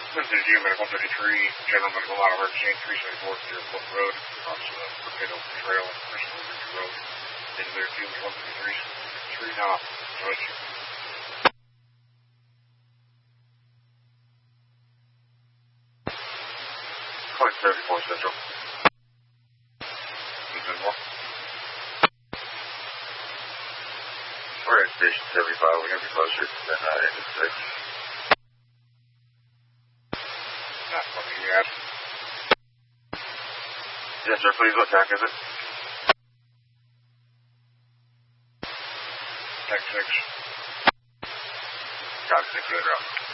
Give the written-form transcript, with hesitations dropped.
This is you, Medical 33, General Medical Line Emergency 374 Deerfoot Road, across Potato Trail, National Ridge Road. Into their field 133 now. Joyce. 2034 Central. We're at Station 75. We're going to be closer to 10 into 6. Not fucking yet. Yes, sir, please. What time is it? Tech 6. Got 6 later on.